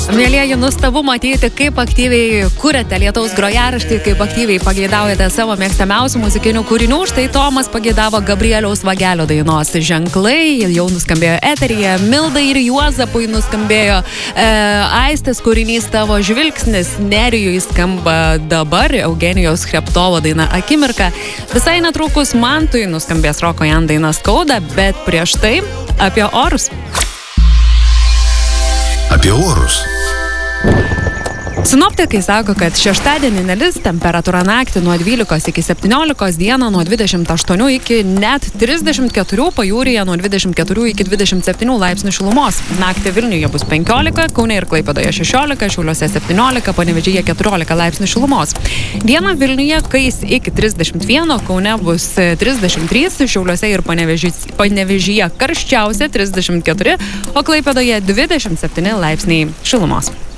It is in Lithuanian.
Mėlieji, nuostabu matyti, kaip aktyviai kuriate Lietaus grojaraštį, kaip aktyviai pageidaujate savo mėgstamiausių muzikinių kūrinių. Štai Tomas pageidavo Gabrieliaus Vagelio dainos Ženklai, jau nuskambėjo eteryje, Mildai ir Juozapui nuskambėjo Aistės kūrinys Tavo žvilgsnis, Nerijui skamba dabar Eugenijos Chreptovo daina Akimirka. Visai netrukus Mantui nuskambės Roko Jan daina Skauda, bet prieš tai apie orus. Apie orus. Sinoptikai sako, kad šeštadienį nelis, temperatūra naktį nuo 12 iki 17, dieną nuo 28 iki net 34, pajūryje nuo 24 iki 27 laipsnių šilumos. Naktį Vilniuje bus 15, Kaune ir Klaipėdoje 16, Šiauliuose 17, Panevėžyje 14 laipsnių šilumos. Dieną Vilniuje kais iki 31, Kaune bus 33, Šiauliuose ir Panevėžyje karščiausia 34, o Klaipėdoje 27 laipsniai šilumos.